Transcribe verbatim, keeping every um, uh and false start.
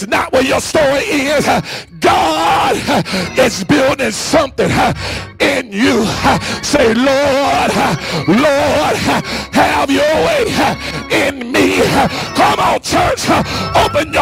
not where your story is. God is building something in you. Say, Lord, Lord, have your way in me. Come on, church, open your